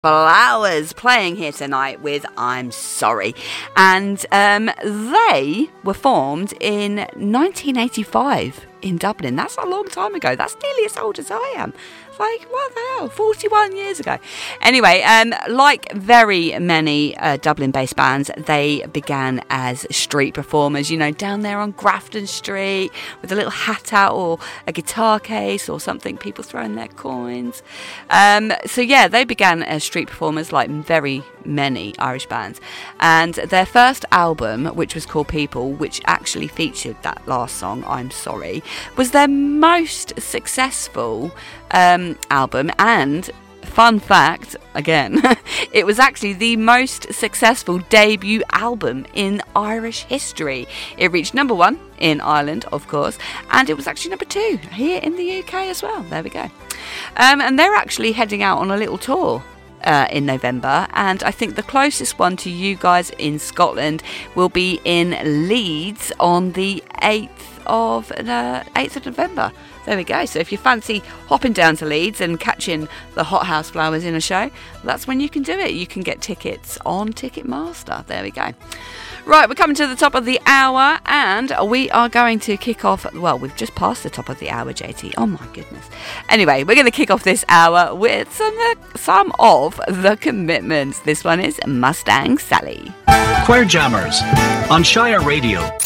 Flowers playing here tonight with I'm Sorry, and they were formed in 1985 in Dublin. That's a long time ago. That's nearly as old as I am. Like, what the hell, 41 years ago. Anyway, like very many Dublin-based bands, they began as street performers, you know, down there on Grafton Street with a little hat out or a guitar case or something, people throwing their coins. So yeah, they began as street performers like very many Irish bands. And their first album, which was called People, which actually featured that last song, I'm Sorry, was their most successful album, and fun fact again, it was actually the most successful debut album in Irish history. It reached number 1 in Ireland, of course, and it was actually number 2 here in the UK as well. There we go. And they're actually heading out on a little tour in November, and I think the closest one to you guys in Scotland will be in Leeds on the 8th of November. There we go. So if you fancy hopping down to Leeds and catching the Hothouse Flowers in a show, that's when you can do it. You can get tickets on Ticketmaster. There we go. Right, we're coming to the top of the hour, and we are going to kick off. Well, we've just passed the top of the hour, JT. Oh my goodness. Anyway, we're going to kick off this hour with some of the Commitments. This one is Mustang Sally. Choir Jammers on Shire Radio.